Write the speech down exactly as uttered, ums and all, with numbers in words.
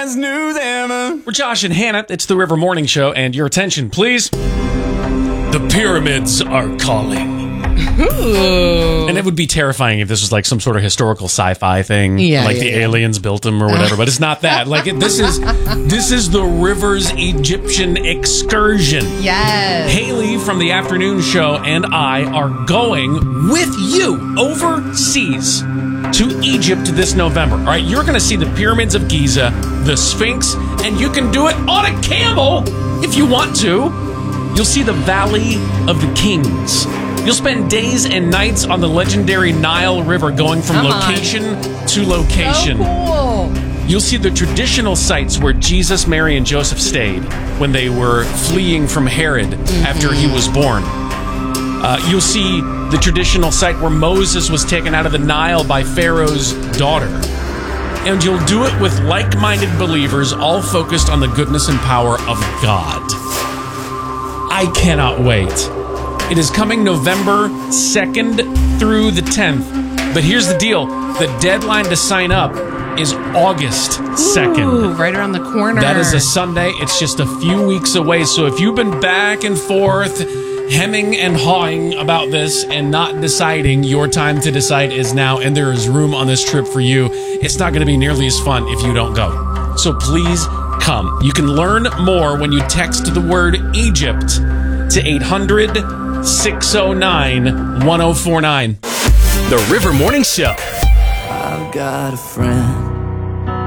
best news ever. We're Josh and Hannah. It's the River Morning Show, and your attention, please. The pyramids are calling. Ooh. And it would be terrifying if this was like some sort of historical sci-fi thing, Yeah, like yeah, the yeah. aliens built them or whatever. But it's not that. Like it, this is this is the Rivers Egyptian excursion. Yes. Haley from the afternoon show and I are going with you overseas to Egypt this November. All right, you're going to see the pyramids of Giza, the Sphinx, and you can do it on a camel if you want to. You'll see the Valley of the Kings. You'll spend days and nights on the legendary Nile River going from Come on. location to location. So cool. You'll see the traditional sites where Jesus, Mary, and Joseph stayed when they were fleeing from Herod mm-hmm. after he was born. Uh, you'll see the traditional site where Moses was taken out of the Nile by Pharaoh's daughter. And you'll do it with like-minded believers, all focused on the goodness and power of God. I cannot wait. It is coming November second through the tenth. But here's the deal. The deadline to sign up is August second. Ooh, right around the corner. That is a Sunday. It's just a few weeks away. So if you've been back and forth, hemming and hawing about this and not deciding, your time to decide is now, and there is room on this trip for you. It's not going to be nearly as fun if you don't go. So please come. You can learn more when you text the word Egypt to eight hundred, six oh nine, one oh four nine. The River Morning Show. I've got a friend